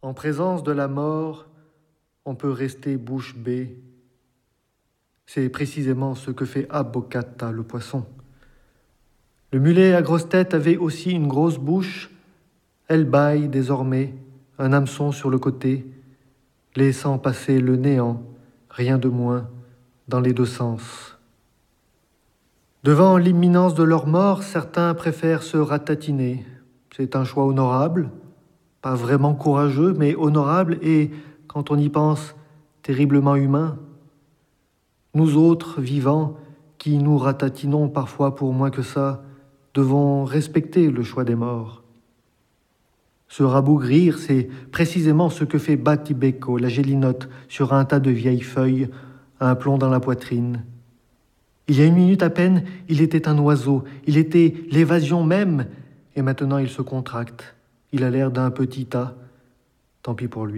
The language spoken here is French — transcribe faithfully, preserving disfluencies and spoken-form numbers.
En présence de la mort, on peut rester bouche bée. C'est précisément ce que fait Abbo-Katta, le poisson. Le mulet à grosse tête avait aussi une grosse bouche. Elle bâille désormais, un hameçon sur le côté, laissant passer le néant, rien de moins, dans les deux sens. Devant l'imminence de leur mort, certains préfèrent se ratatiner. C'est un choix honorable, pas vraiment courageux, mais honorable et, quand on y pense, terriblement humain. Nous autres, vivants, qui nous ratatinons parfois pour moins que ça, devons respecter le choix des morts. Se rabougrir, c'est précisément ce que fait Batibeko, la gélinote, sur un tas de vieilles feuilles, un plomb dans la poitrine. Il y a une minute à peine, il était un oiseau, il était l'évasion même, et maintenant il se contracte. Il a l'air d'un petit tas. Tant pis pour lui.